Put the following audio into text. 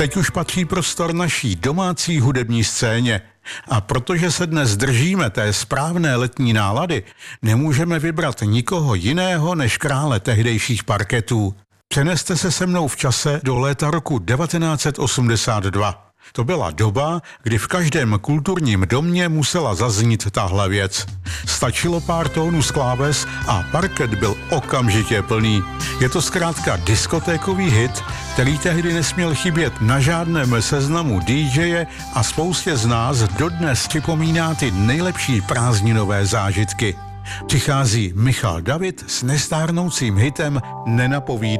Teď už patří prostor naší domácí hudební scéně. A protože se dnes držíme té správné letní nálady, nemůžeme vybrat nikoho jiného než krále tehdejších parketů. Přeneste se se mnou v čase do léta roku 1982. To byla doba, kdy v každém kulturním domě musela zaznít tahle věc. Stačilo pár tónů z kláves a parket byl okamžitě plný. Je to zkrátka diskotékový hit, který tehdy nesměl chybět na žádném seznamu DJe a spoustě z nás dodnes připomíná ty nejlepší prázdninové zážitky. Přichází Michal David s nestárnoucím hitem Nenapovídej.